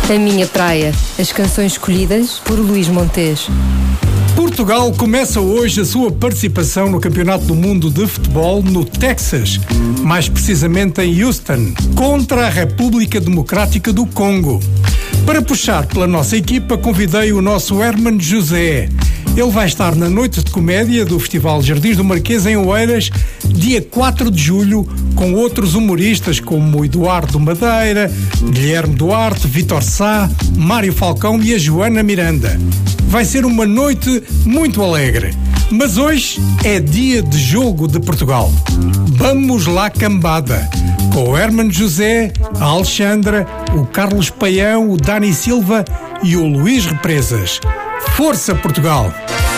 A minha praia. As canções escolhidas por Luís Montes. Portugal começa hoje a sua participação no Campeonato do Mundo de Futebol no Texas, mais precisamente em Houston, contra a República Democrática do Congo. Para puxar pela nossa equipa, convidei o nosso Hermano José. Ele vai estar na Noite de Comédia do Festival Jardins do Marquês em Oeiras, dia 4 de julho, com outros humoristas como o Eduardo Madeira, Guilherme Duarte, Vítor Sá, Mário Falcão e a Joana Miranda. Vai ser uma noite muito alegre. Mas hoje é dia de jogo de Portugal. Vamos lá, cambada! Com o Hermano José, a Alexandra, o Carlos Paião, o Dani Silva e o Luís Represas. Força, Portugal!